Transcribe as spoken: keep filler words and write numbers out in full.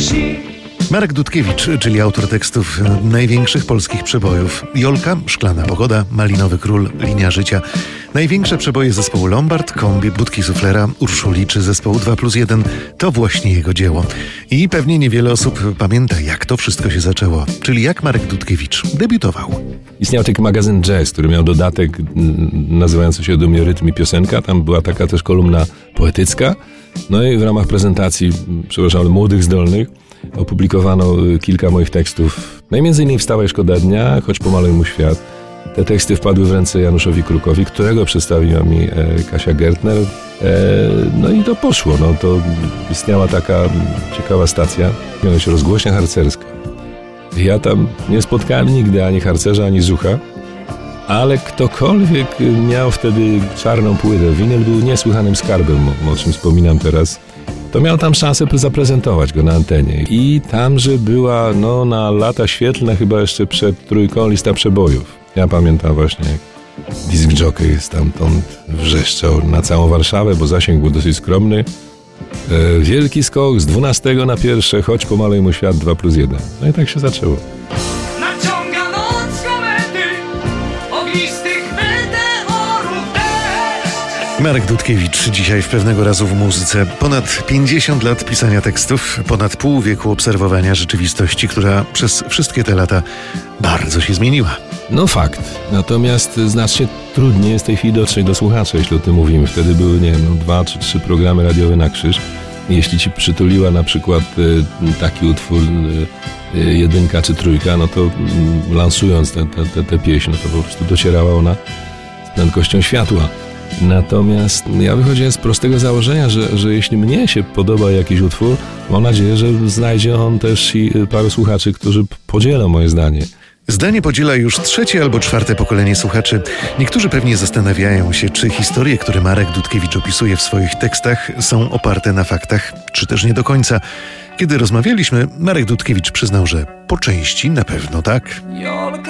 wsi. Marek Dudkiewicz, czyli autor tekstów największych polskich przebojów. Jolka, Szklana pogoda, Malinowy król, Linia życia. Największe przeboje zespołu Lombard, Kombi, Budki Suflera, Urszuli czy zespołu dwa plus jeden to właśnie jego dzieło. I pewnie niewiele osób pamięta, jak to wszystko się zaczęło, czyli jak Marek Dudkiewicz debiutował. Istniał taki magazyn Jazz, który miał dodatek nazywający się do mnie Rytm i piosenka. Tam była taka też kolumna poetycka. No i w ramach prezentacji, przepraszam, młodych zdolnych opublikowano kilka moich tekstów. No i między innymi Wstawaj, szkoda dnia, Choć pomaluj mu świat. Te teksty wpadły w ręce Januszowi Krukowi, którego przedstawiła mi e, Kasia Gertner. E, no i to poszło. No, to istniała taka ciekawa stacja, miała się Rozgłośnia Harcerska. Ja tam nie spotkałem nigdy ani harcerza, ani zucha, ale ktokolwiek miał wtedy czarną płytę, winyl był niesłychanym skarbem, o czym wspominam teraz, to miał tam szansę zaprezentować go na antenie. I tam, że była no, na lata świetlne, chyba jeszcze przed trójką, lista przebojów. Ja pamiętam właśnie, jak disc jockey stamtąd wrzeszczał na całą Warszawę, bo zasięg był dosyć skromny. E, wielki skok z dwunastego na pierwsze, Choć pomaluj mu świat dwa plus jeden. No i tak się zaczęło. Naciąga noc komety, ognistych meteorów deszcz. Marek Dudkiewicz dzisiaj w Pewnego razu w muzyce. Ponad pięćdziesiąt lat pisania tekstów, ponad pół wieku obserwowania rzeczywistości, która przez wszystkie te lata bardzo się zmieniła. No fakt. Natomiast znacznie trudniej jest w tej chwili dotrzeć do słuchacza, jeśli o tym mówimy. Wtedy były, nie wiem, no, dwa czy trzy programy radiowe na krzyż. Jeśli ci przytuliła na przykład y, taki utwór y, y, jedynka czy trójka, no to y, lansując tę te, te, te pieśń, no to po prostu docierała ona z prędkością światła. Natomiast ja wychodziłem z prostego założenia, że, że jeśli mnie się podoba jakiś utwór, mam nadzieję, że znajdzie on też i paru słuchaczy, którzy podzielą moje zdanie. Zdanie podziela już trzecie albo czwarte pokolenie słuchaczy. Niektórzy pewnie zastanawiają się, czy historie, które Marek Dudkiewicz opisuje w swoich tekstach, są oparte na faktach, czy też nie do końca. Kiedy rozmawialiśmy, Marek Dudkiewicz przyznał, że po części na pewno tak. Jolka